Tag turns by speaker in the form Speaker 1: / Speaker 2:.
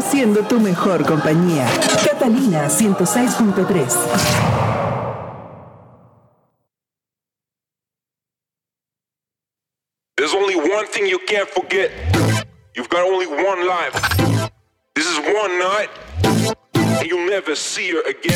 Speaker 1: siendo tu mejor compañía. Catalina 106.3.
Speaker 2: There's only one thing you can't forget. You've got only one life. This is one night, and you'll never see her again.